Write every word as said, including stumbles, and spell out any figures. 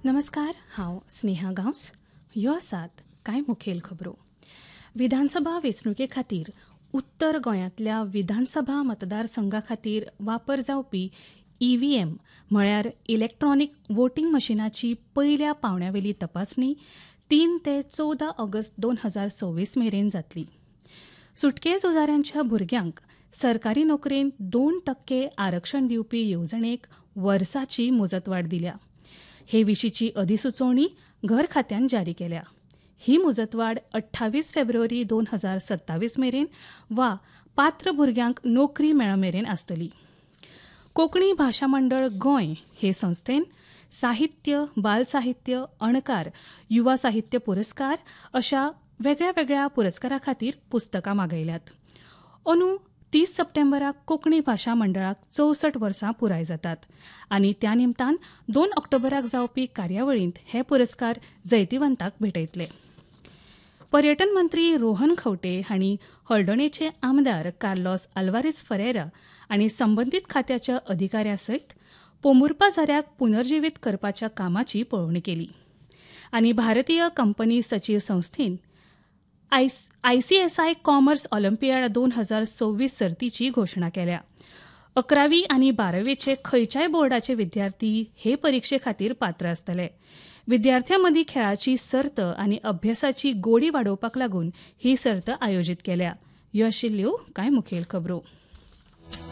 नमस्कार, हांव स्नेहा गांवस. ह्यो आसात कांय मुखेल खबरो. विधानसभा वेंचणुके खातीर उत्तर गोंयांतल्या विधानसभा मतदारसंघा खातीर वापर जावपी ईव्हीएम म्हळ्यार इलेक्ट्रॉनिक वोटींग मशिनाची पयल्या पावंड्यावेली तपासणी तीन ते चवदा ऑगस्ट दोन हजार सव्वीस मेरेन जातली. सुटके झुजाऱ्यांच्या भुरग्यांक सरकारी नोकरेन दोन टक्के आरक्षण दिवपी येवजणेक वर्साची मुजतवाड दिल्या. हे विशींची अधिसुचोवणी घर खात्यान जारी केल्या. ही मुजतवाड अठ्ठावीस फेब्रुवारी दोन हजार सत्तावीस मेरेन वा पात्र भुरग्यांक नोकरी मेळ मेरेन आसतली. कोंकणी भाशा मंडळ गोंय हे संस्थेन साहित्य, बाल साहित्य, अणकार, युवा साहित्य पुरस्कार अशा वेगळ्या वेगळ्या पुरस्कारा खातीर पुस्तकां मागयल्यात. अंदू तीस सप्टेंबराक कोंकणी भाशा मंडळाक चौसठ वर्सां पुराय जातात आनी त्या निमतान दोन ऑक्टोबराक जावपी कार्यावळींत हे पुरस्कार जैतिवंतांक भेटयतले. पर्यटन मंत्री रोहन खंवटे हांणी हळडणेचे आमदार कार्लोस आल्वारीस फरेरा आनी संबंदीत खात्याच्या अधिकाऱ्यां सयत पोंबुर्पा झऱ्याक पुनर्जिवीत करपाच्या कामाची पळोवणी केली. आनी भारतीय कंपनी सचीव संस्थेन आयसीएसआय कॉमर्स ऑलिंपियाड दोन हजार सव्वीस सर्तीची घोशणा केल्या. अकरावी आनी बारावेचे खंयच्याय बोर्डाचे विद्यार्थी हे परीक्षे खातीर पात्र आसतले. विद्यार्थ्यां मदीं खेळाची सर्त आनी अभ्यासाची गोडी वाडोवपाक लागून ही सर्त आयोजीत केल्या. ह्यो आशिल्ल्यो कांय मुखेल खबरो.